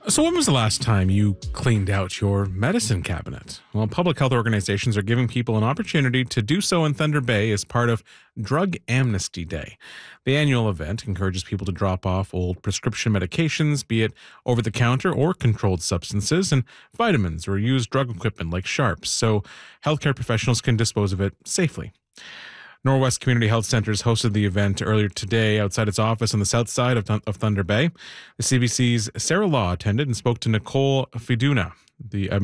So, when was the last time you cleaned out your medicine cabinet? Well, public health organizations are giving people an opportunity to do so in Thunder Bay as part of Drug Amnesty Day. The annual event encourages people to drop off old prescription medications, be it over the counter or controlled substances, and vitamins or used drug equipment like sharps, so healthcare professionals can dispose of it safely. Norwest Community Health Centers hosted the event earlier today outside its office on the south side of Thunder Bay. The CBC's Sarah Law attended and spoke to Nicole Fiduna, the